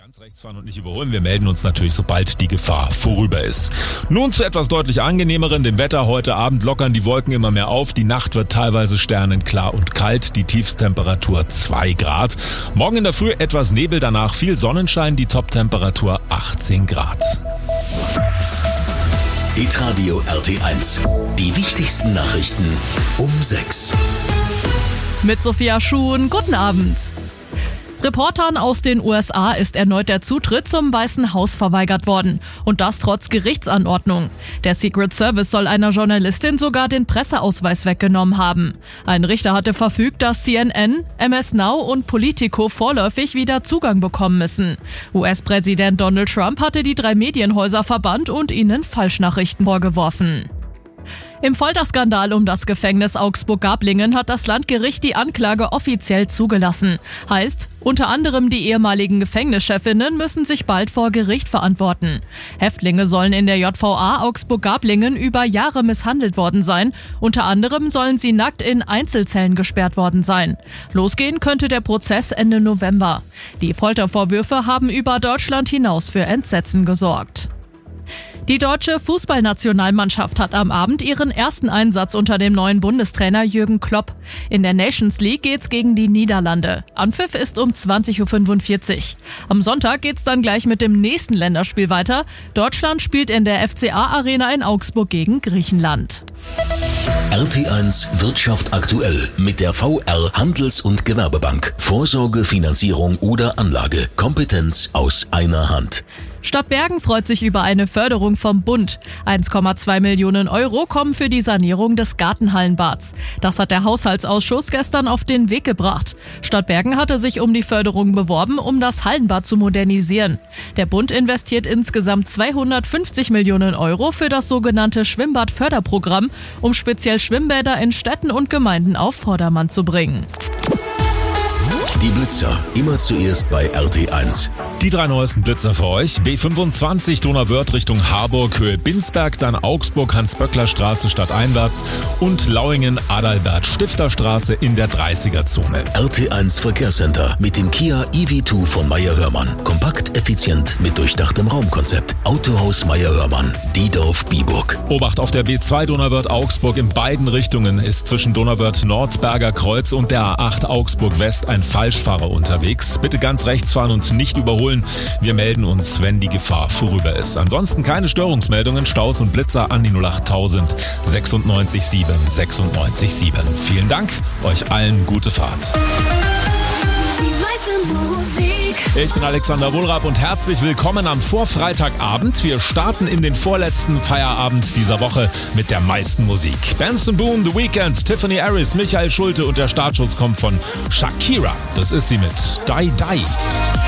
Ganz rechts fahren und nicht überholen. Wir melden uns natürlich, sobald die Gefahr vorüber ist. Nun zu etwas deutlich angenehmeren, dem Wetter. Heute Abend lockern die Wolken immer mehr auf. Die Nacht wird teilweise sternenklar und kalt. Die Tiefstemperatur 2 Grad. Morgen in der Früh etwas Nebel, danach viel Sonnenschein. Die Toptemperatur 18 Grad. Hitradio RT1. Die wichtigsten Nachrichten um 6. Mit Sophia Schuhn, guten Abend. Reportern aus den USA ist erneut der Zutritt zum Weißen Haus verweigert worden. Und das trotz Gerichtsanordnung. Der Secret Service soll einer Journalistin sogar den Presseausweis weggenommen haben. Ein Richter hatte verfügt, dass CNN, MS Now und Politico vorläufig wieder Zugang bekommen müssen. US-Präsident Donald Trump hatte die 3 Medienhäuser verbannt und ihnen Falschnachrichten vorgeworfen. Im Folterskandal um das Gefängnis Augsburg-Gablingen hat das Landgericht die Anklage offiziell zugelassen. Heißt, unter anderem die ehemaligen Gefängnischefinnen müssen sich bald vor Gericht verantworten. Häftlinge sollen in der JVA Augsburg-Gablingen über Jahre misshandelt worden sein. Unter anderem sollen sie nackt in Einzelzellen gesperrt worden sein. Losgehen könnte der Prozess Ende November. Die Foltervorwürfe haben über Deutschland hinaus für Entsetzen gesorgt. Die deutsche Fußballnationalmannschaft hat am Abend ihren ersten Einsatz unter dem neuen Bundestrainer Jürgen Klopp. In der Nations League geht's gegen die Niederlande. Anpfiff ist um 20.45 Uhr. Am Sonntag geht's dann gleich mit dem nächsten Länderspiel weiter. Deutschland spielt in der FCA-Arena in Augsburg gegen Griechenland. RT1 Wirtschaft aktuell mit der VR Handels- und Gewerbebank. Vorsorge, Finanzierung oder Anlage. Kompetenz aus einer Hand. Stadt Bergen freut sich über eine Förderung vom Bund. 1,2 Millionen Euro kommen für die Sanierung des Gartenhallenbads. Das hat der Haushaltsausschuss gestern auf den Weg gebracht. Stadt Bergen hatte sich um die Förderung beworben, um das Hallenbad zu modernisieren. Der Bund investiert insgesamt 250 Millionen Euro für das sogenannte Schwimmbadförderprogramm, um speziell Schwimmbäder in Städten und Gemeinden auf Vordermann zu bringen. Die Blitzer, immer zuerst bei RT1. Die 3 neuesten Blitzer für euch. B25 Donauwörth Richtung Harburg, Höhe Binsberg, dann Augsburg, Hans-Böckler-Straße stadteinwärts und Lauingen, Adalbert-Stifter-Straße in der 30er-Zone. RT1 Verkehrscenter mit dem Kia EV2 von Meyer-Hörmann. Kompakt, effizient mit durchdachtem Raumkonzept. Autohaus Meyer-Hörmann, Diedorf-Biburg. Obacht auf der B2 Donauwörth-Augsburg in beiden Richtungen ist zwischen Donauwörth-Nord, Berger Kreuz und der A8 Augsburg-West ein Falschfahrer unterwegs. Bitte ganz rechts fahren und nicht überholen. Wir melden uns, wenn die Gefahr vorüber ist. Ansonsten keine Störungsmeldungen, Staus und Blitzer an die 08000 96 7 96 7. Vielen Dank, euch allen gute Fahrt. Ich bin Alexander Wohlrab und herzlich willkommen am Vorfreitagabend. Wir starten in den vorletzten Feierabend dieser Woche mit der meisten Musik. Benson Boone, The Weeknd, Tiffany Harris, Michael Schulte und der Startschuss kommt von Shakira. Das ist sie mit Die Die.